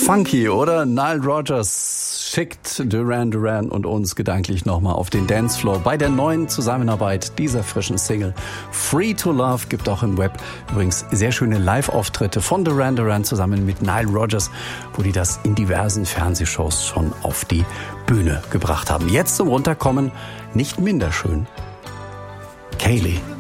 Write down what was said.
Funky, oder? Nile Rodgers schickt Duran Duran und uns gedanklich nochmal auf den Dancefloor bei der neuen Zusammenarbeit dieser frischen Single. Free to Love gibt auch im Web übrigens sehr schöne Live-Auftritte von Duran Duran zusammen mit Nile Rodgers, wo die das in diversen Fernsehshows schon auf die Bühne gebracht haben. Jetzt zum Runterkommen nicht minder schön. Kaylee.